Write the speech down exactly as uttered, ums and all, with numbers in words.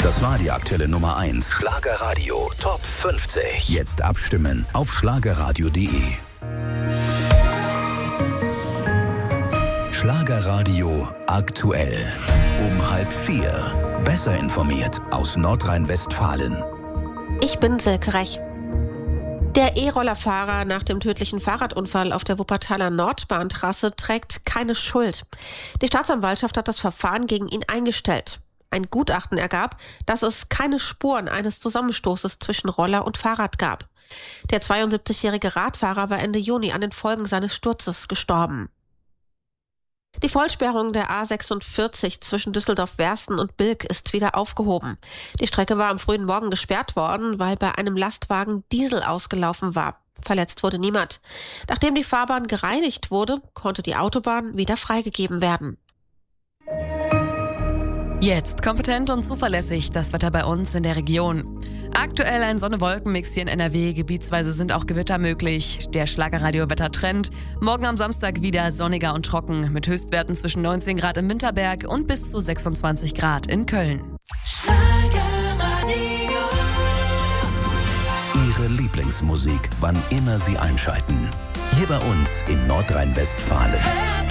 Das war die aktuelle Nummer eins. Schlagerradio Top fünfzig. Jetzt abstimmen auf schlagerradio punkt de. Schlagerradio aktuell. Um halb vier. Besser informiert aus Nordrhein-Westfalen. Ich bin Silke Rech. Der E-Rollerfahrer nach dem tödlichen Fahrradunfall auf der Wuppertaler Nordbahntrasse trägt keine Schuld. Die Staatsanwaltschaft hat das Verfahren gegen ihn eingestellt. Ein Gutachten ergab, dass es keine Spuren eines Zusammenstoßes zwischen Roller und Fahrrad gab. Der zweiundsiebzigjährige Radfahrer war Ende Juni an den Folgen seines Sturzes gestorben. Die Vollsperrung der A sechsundvierzig zwischen Düsseldorf-Wersten und Bilk ist wieder aufgehoben. Die Strecke war am frühen Morgen gesperrt worden, weil bei einem Lastwagen Diesel ausgelaufen war. Verletzt wurde niemand. Nachdem die Fahrbahn gereinigt wurde, konnte die Autobahn wieder freigegeben werden. Jetzt kompetent und zuverlässig das Wetter bei uns in der Region. Aktuell ein Sonne-Wolken-Mix hier in N R W. Gebietsweise sind auch Gewitter möglich. Der Schlagerradio-Wettertrend. Morgen am Samstag wieder sonniger und trocken mit Höchstwerten zwischen neunzehn Grad im Winterberg und bis zu sechsundzwanzig Grad in Köln. Schlagerradio. Ihre Lieblingsmusik, wann immer Sie einschalten. Hier bei uns in Nordrhein-Westfalen.